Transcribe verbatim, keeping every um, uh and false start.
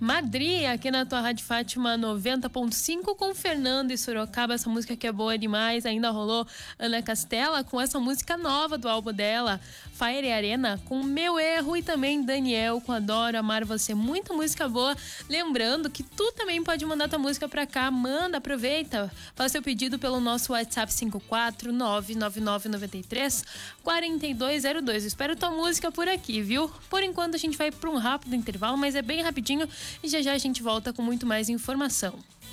Madri, aqui na tua Rádio Fátima noventa ponto cinco com Fernando e Sorocaba, essa música que é boa demais. Ainda rolou Ana Castela com essa música nova do álbum dela, Fire Arena, com Meu Erro, e também Daniel com Adoro Amar Você. Muita música boa. Lembrando que tu também pode mandar tua música pra cá. Manda, aproveita, faz seu pedido pelo nosso WhatsApp cinco quatro nove nove nove nove três quatro dois zero dois. Espero tua música por aqui, viu? Por enquanto a gente vai pra um rápido intervalo, mas é bem rapidinho, e já já a gente volta com muito mais informação.